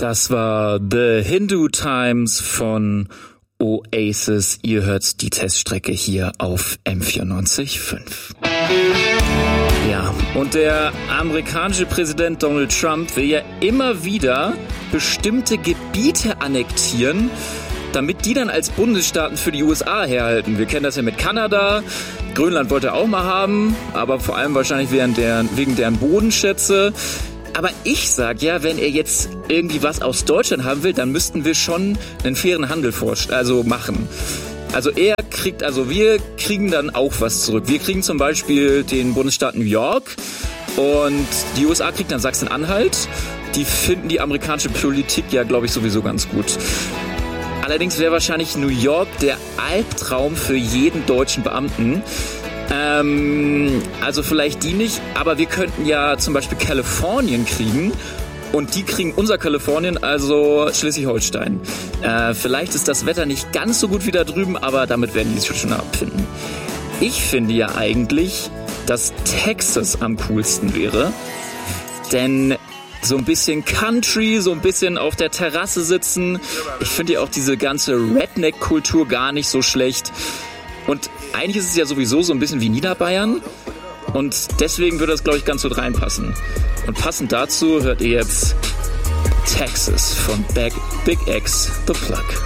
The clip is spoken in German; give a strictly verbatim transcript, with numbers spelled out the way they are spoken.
Das war The Hindu Times von Oasis. Ihr hört die Teststrecke hier auf M vierundneunzig Komma fünf. Ja, und der amerikanische Präsident Donald Trump will ja immer wieder bestimmte Gebiete annektieren, damit die dann als Bundesstaaten für die U S A herhalten. Wir kennen das ja mit Kanada. Grönland wollte er auch mal haben, aber vor allem wahrscheinlich wegen deren, wegen deren Bodenschätze. Aber ich sag ja, wenn er jetzt irgendwie was aus Deutschland haben will, dann müssten wir schon einen fairen Handel vorstellen, also machen. Also er kriegt, also wir kriegen dann auch was zurück. Wir kriegen zum Beispiel den Bundesstaat New York und die U S A kriegt dann Sachsen-Anhalt. Die finden die amerikanische Politik ja, glaube ich, sowieso ganz gut. Allerdings wäre wahrscheinlich New York der Albtraum für jeden deutschen Beamten. Ähm, also vielleicht die nicht, aber wir könnten ja zum Beispiel Kalifornien kriegen und die kriegen unser Kalifornien, also Schleswig-Holstein. Äh, vielleicht ist das Wetter nicht ganz so gut wie da drüben, aber damit werden die sich schon abfinden. Ich finde ja eigentlich, dass Texas am coolsten wäre, denn so ein bisschen Country, so ein bisschen auf der Terrasse sitzen. Ich finde ja auch diese ganze Redneck-Kultur gar nicht so schlecht. Und eigentlich ist es ja sowieso so ein bisschen wie Niederbayern. Und deswegen würde das, glaube ich, ganz gut reinpassen. Und passend dazu hört ihr jetzt Texas von Big X, The Plug.